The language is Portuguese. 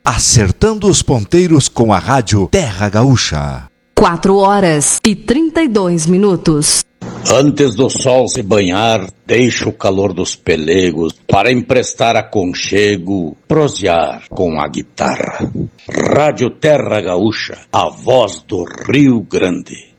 acertando os ponteiros com a rádio Terra Gaúcha. 4h32. Antes do sol se banhar, deixa o calor dos pelegos para emprestar aconchego, prosear com a guitarra. Rádio Terra Gaúcha, a voz do Rio Grande.